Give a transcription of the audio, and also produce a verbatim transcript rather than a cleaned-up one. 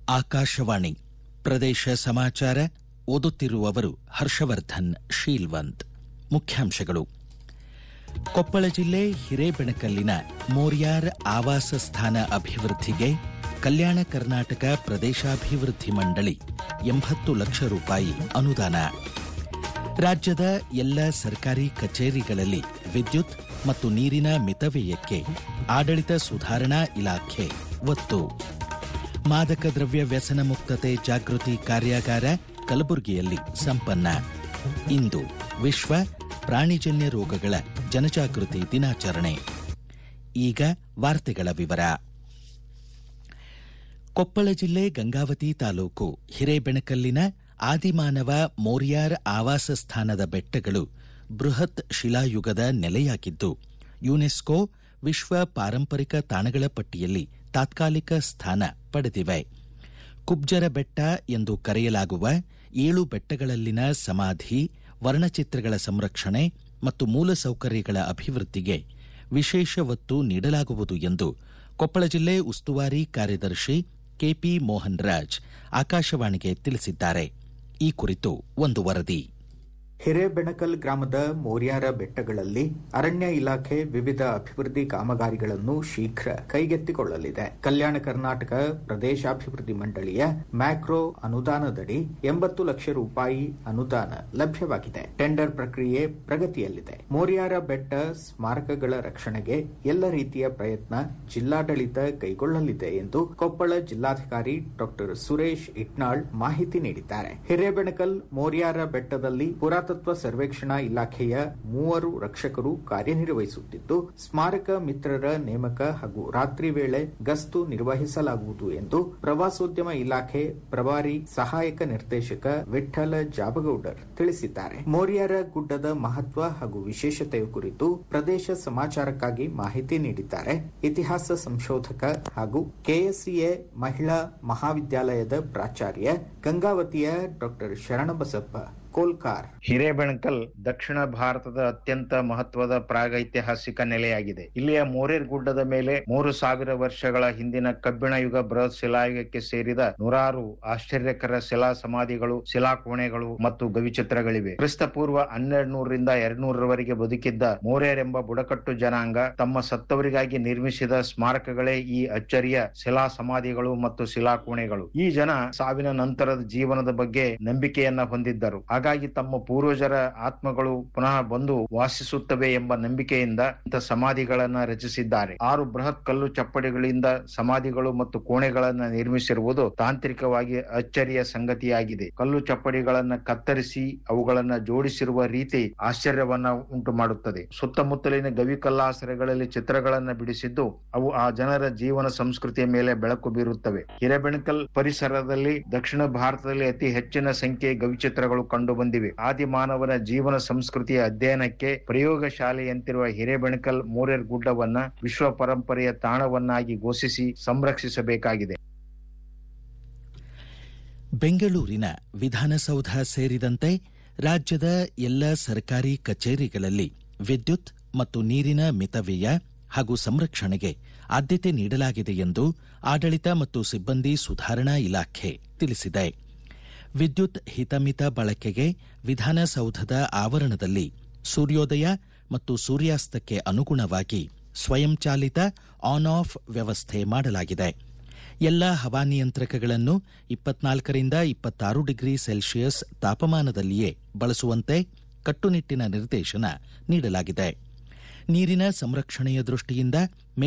ಆಕಾಶವಾಣಿ ಪ್ರದೇಶ ಸಮಾಚಾರ ಓದುತ್ತಿರುವವರು ಹರ್ಷವರ್ಧನ್ ಶೀಲ್ವಂತ್. ಮುಖ್ಯಾಂಶಗಳು. ಕೊಪ್ಪಳ ಜಿಲ್ಲೆ ಹಿರೇಬೆಣಕಲ್ಲಿನ ಮೋರ್ಯಾರ್ ಆವಾಸ ಸ್ಥಾನ ಅಭಿವೃದ್ಧಿಗೆ ಕಲ್ಯಾಣ ಕರ್ನಾಟಕ ಪ್ರದೇಶಾಭಿವೃದ್ಧಿ ಮಂಡಳಿ ಎಂಬತ್ತು ಲಕ್ಷ ರೂಪಾಯಿ ಅನುದಾನ. ರಾಜ್ಯದ ಎಲ್ಲ ಸರ್ಕಾರಿ ಕಚೇರಿಗಳಲ್ಲಿ ವಿದ್ಯುತ್ ಮತ್ತು ನೀರಿನ ಮಿತವ್ಯಯಕ್ಕೆ ಆಡಳಿತ ಸುಧಾರಣಾ ಇಲಾಖೆ ಒತ್ತು. ಮಾದಕ ದ್ರವ್ಯ ವ್ಯಸನ ಮುಕ್ತತೆ ಜಾಗೃತಿ ಕಾರ್ಯಾಗಾರ ಕಲಬುರಗಿಯಲ್ಲಿ ಸಂಪನ್ನ. ಇಂದು ವಿಶ್ವ ಪ್ರಾಣಿಜನ್ಯ ರೋಗಗಳ ಜನಜಾಗೃತಿ ದಿನಾಚರಣೆ. ಈಗ ವಾರ್ತೆಗಳ ವಿವರ. ಕೊಪ್ಪಳ ಜಿಲ್ಲೆ ಗಂಗಾವತಿ ತಾಲೂಕು ಹಿರೇಬೆಣಕಲ್ಲಿನ ಆದಿಮಾನವ ಮೋರ್ಯಾರ್ ಆವಾಸ ಸ್ಥಾನದ ಬೆಟ್ಟಗಳು ಬೃಹತ್ ಶಿಲಾಯುಗದ ನೆಲೆಯಾಗಿದ್ದು ಯುನೆಸ್ಕೋ ವಿಶ್ವ ಪಾರಂಪರಿಕ ತಾಣಗಳ ಪಟ್ಟಿಯಲ್ಲಿ ತಾತ್ಕಾಲಿಕ ಸ್ಥಾನ ಪಡೆದಿವೆ. ಕುಬ್ಜರ ಬೆಟ್ಟ ಎಂದು ಕರೆಯಲಾಗುವ ಏಳು ಬೆಟ್ಟಗಳಲ್ಲಿನ ಸಮಾಧಿ, ವರ್ಣಚಿತ್ರಗಳ ಸಂರಕ್ಷಣೆ ಮತ್ತು ಮೂಲಸೌಕರ್ಯಗಳ ಅಭಿವೃದ್ಧಿಗೆ ವಿಶೇಷ ಒತ್ತು ನೀಡಲಾಗುವುದು ಎಂದು ಕೊಪ್ಪಳ ಜಿಲ್ಲೆ ಉಸ್ತುವಾರಿ ಕಾರ್ಯದರ್ಶಿ ಕೆಪಿ ಮೋಹನ್ ರಾಜ್ ಆಕಾಶವಾಣಿಗೆ ತಿಳಿಸಿದ್ದಾರೆ. ಈ ಕುರಿತು ಒಂದು ವರದಿ. ಹಿರೇಬೆಣಕಲ್ ಗ್ರಾಮದ ಮೋರ್ಯಾರ ಬೆಟ್ಟಗಳಲ್ಲಿ ಅರಣ್ಯ ಇಲಾಖೆ ವಿವಿಧ ಅಭಿವೃದ್ಧಿ ಕಾಮಗಾರಿಗಳನ್ನು ಶೀಘ್ರ ಕೈಗೆತ್ತಿಕೊಳ್ಳಲಿದೆ. ಕಲ್ಯಾಣ ಕರ್ನಾಟಕ ಪ್ರದೇಶಾಭಿವೃದ್ಧಿ ಮಂಡಳಿಯ ಮ್ಯಾಕ್ರೋ ಅನುದಾನದಡಿ ಎಂಬತ್ತು ಲಕ್ಷ ರೂಪಾಯಿ ಅನುದಾನ ಲಭ್ಯವಾಗಿದೆ. ಟೆಂಡರ್ ಪ್ರಕ್ರಿಯೆ ಪ್ರಗತಿಯಲ್ಲಿದೆ. ಮೋರ್ಯಾರ ಬೆಟ್ಟ ಸ್ಮಾರಕಗಳ ರಕ್ಷಣೆಗೆ ಎಲ್ಲ ರೀತಿಯ ಪ್ರಯತ್ನ ಜಿಲ್ಲಾಡಳಿತ ಕೈಗೊಳ್ಳಲಿದೆ ಎಂದು ಕೊಪ್ಪಳ ಜಿಲ್ಲಾಧಿಕಾರಿ ಡಾಕ್ಟರ್ ಸುರೇಶ್ ಇಟ್ನಾಳ್ ಮಾಹಿತಿ ನೀಡಿದ್ದಾರೆ. ಹಿರೇಬೆಣಕಲ್ ಮೋರ್ಯಾರ ಬೆಟ್ಟದಲ್ಲಿ ಪುರಾತತ್ವ ಸರ್ವೇಕ್ಷಣಾ ಇಲಾಖೆಯ ಮೂವರು ರಕ್ಷಕರು ಕಾರ್ಯನಿರ್ವಹಿಸುತ್ತಿದ್ದು ಸ್ಮಾರಕ ಮಿತ್ರರ ನೇಮಕ ಹಾಗೂ ರಾತ್ರಿ ವೇಳೆ ಗಸ್ತು ನಿರ್ವಹಿಸಲಾಗುವುದು ಎಂದು ಪ್ರವಾಸೋದ್ಯಮ ಇಲಾಖೆ ಪ್ರಭಾರಿ ಸಹಾಯಕ ನಿರ್ದೇಶಕ ವಿಠ್ಠಲ ಜಾಬಗೌಡರ್ ತಿಳಿಸಿದ್ದಾರೆ. ಮೋರ್ಯಾರ ಗುಡ್ಡದ ಮಹತ್ವ ಹಾಗೂ ವಿಶೇಷತೆಯ ಕುರಿತು ಪ್ರದೇಶ ಸಮಾಚಾರಕ್ಕಾಗಿ ಮಾಹಿತಿ ನೀಡಿದ್ದಾರೆ ಇತಿಹಾಸ ಸಂಶೋಧಕ ಹಾಗೂ ಕೆಎಸ್ಸಿಎ ಮಹಿಳಾ ಮಹಾವಿದ್ಯಾಲಯದ ಪ್ರಾಚಾರ್ಯ ಗಂಗಾವತಿಯ ಡಾಕ್ಟರ್ ಶರಣಬಸಪ್ಪ ಕೋಲ್ಕಾರ್. ಹಿರೇಬೆಣಕಲ್ ದಕ್ಷಿಣ ಭಾರತದ ಅತ್ಯಂತ ಮಹತ್ವದ ಪ್ರಾಗೈತಿಹಾಸಿಕ ನೆಲೆಯಾಗಿದೆ. ಇಲ್ಲಿಯ ಮೋರೇರ್ ಗುಡ್ಡದ ಮೇಲೆ ಮೂರು ಸಾವಿರ ವರ್ಷಗಳ ಹಿಂದಿನ ಕಬ್ಬಿಣ ಯುಗ ಬೃಹತ್ ಶಿಲಾಯುಗಕ್ಕೆ ಸೇರಿದ ನೂರಾರು ಆಶ್ಚರ್ಯಕರ ಶಿಲಾ ಸಮಾಧಿಗಳು, ಶಿಲಾಕೋಣೆಗಳು ಮತ್ತು ಗವಿಚಿತ್ರಗಳಿವೆ. ಕ್ರಿಸ್ತ ಪೂರ್ವ ಹನ್ನೆರಡು ನೂರರಿಂದ ಎರಡು ನೂರರವರೆಗೆ ಬದುಕಿದ್ದ ಮೋರೇರ್ ಎಂಬ ಬುಡಕಟ್ಟು ಜನಾಂಗ ತಮ್ಮ ಸತ್ತವರಿಗಾಗಿ ನಿರ್ಮಿಸಿದ ಸ್ಮಾರಕಗಳೇ ಈ ಅಚ್ಚರಿಯ ಶಿಲಾ ಸಮಾಧಿಗಳು ಮತ್ತು ಶಿಲಾಕೋಣೆಗಳು. ಈ ಜನ ಸಾವಿನ ನಂತರದ ಜೀವನದ ಬಗ್ಗೆ ನಂಬಿಕೆಯನ್ನ ಹೊಂದಿದ್ದರು. ಹಾಗಾಗಿ ತಮ್ಮ ಪೂರ್ವಜರ ಆತ್ಮಗಳು ಪುನಃ ಬಂದು ವಾಸಿಸುತ್ತವೆ ಎಂಬ ನಂಬಿಕೆಯಿಂದ ಇಂಥ ಸಮಾಧಿಗಳನ್ನ ರಚಿಸಿದ್ದಾರೆ. ಆರು ಬೃಹತ್ ಕಲ್ಲು ಚಪ್ಪಡಿಗಳಿಂದ ಸಮಾಧಿಗಳು ಮತ್ತು ಕೋಣೆಗಳನ್ನ ನಿರ್ಮಿಸಿರುವುದು ತಾಂತ್ರಿಕವಾಗಿ ಅಚ್ಚರಿಯ ಸಂಗತಿಯಾಗಿದೆ. ಕಲ್ಲು ಚಪ್ಪಡಿಗಳನ್ನ ಕತ್ತರಿಸಿ ಅವುಗಳನ್ನ ಜೋಡಿಸಿರುವ ರೀತಿ ಆಶ್ಚರ್ಯವನ್ನ ಉಂಟು ಮಾಡುತ್ತದೆ. ಸುತ್ತಮುತ್ತಲಿನ ಗವಿಕಲ್ಲಾಸರೆಗಳಲ್ಲಿ ಚಿತ್ರಗಳನ್ನ ಬಿಡಿಸಿದ್ದು ಅವು ಆ ಜನರ ಜೀವನ ಸಂಸ್ಕೃತಿಯ ಮೇಲೆ ಬೆಳಕು ಬೀರುತ್ತವೆ. ಹಿರೇಬೆಣಕಲ್ ಪರಿಸರದಲ್ಲಿ ದಕ್ಷಿಣ ಭಾರತದಲ್ಲಿ ಅತಿ ಹೆಚ್ಚಿನ ಸಂಖ್ಯೆಯ ಗವಿಚಿತ್ರಗಳು ಕಂಡು ಬಂದಿವೆ. ಆದಿಮಾನವನ ಜೀವನ ಸಂಸ್ಕೃತಿಯ ಅಧ್ಯಯನಕ್ಕೆ ಪ್ರಯೋಗ ಶಾಲೆಯಂತಿರುವ ಹಿರೇಬೆಣಕಲ್ ಮೋರೇರ್ ಗುಡ್ಡವನ್ನ ವಿಶ್ವ ಪರಂಪರೆಯ ತಾಣವನ್ನಾಗಿ ಘೋಷಿಸಿ ಸಂರಕ್ಷಿಸಬೇಕಾಗಿದೆ. ಬೆಂಗಳೂರಿನ ವಿಧಾನಸೌಧ ಸೇರಿದಂತೆ ರಾಜ್ಯದ ಎಲ್ಲ ಸರ್ಕಾರಿ ಕಚೇರಿಗಳಲ್ಲಿ ವಿದ್ಯುತ್ ಮತ್ತು ನೀರಿನ ಮಿತವ್ಯಯ ಹಾಗೂ ಸಂರಕ್ಷಣೆಗೆ ಆದ್ಯತೆ ನೀಡಲಾಗಿದೆ ಎಂದು ಆಡಳಿತ ಮತ್ತು ಸಿಬ್ಬಂದಿ ಸುಧಾರಣಾ ಇಲಾಖೆ ತಿಳಿಸಿದೆ. ವಿದ್ಯುತ್ ಹಿತಮಿತ ಬಳಕೆಗೆ ವಿಧಾನಸೌಧದ ಆವರಣದಲ್ಲಿ ಸೂರ್ಯೋದಯ ಮತ್ತು ಸೂರ್ಯಾಸ್ತಕ್ಕೆ ಅನುಗುಣವಾಗಿ ಸ್ವಯಂಚಾಲಿತ ಆನ್ ಆಫ್ ವ್ಯವಸ್ಥೆ ಮಾಡಲಾಗಿದೆ. ಎಲ್ಲ ಹವಾನಿಯಂತ್ರಕಗಳನ್ನು ಇಪ್ಪತ್ನಾಲ್ಕರಿಂದ ಇಪ್ಪತ್ತಾರು ಡಿಗ್ರಿ ಸೆಲ್ಸಿಯಸ್ ತಾಪಮಾನದಲ್ಲಿಯೇ ಬಳಸುವಂತೆ ಕಟ್ಟುನಿಟ್ಟಿನ ನಿರ್ದೇಶನ ನೀಡಲಾಗಿದೆ. ನೀರಿನ ಸಂರಕ್ಷಣೆಯ ದೃಷ್ಟಿಯಿಂದ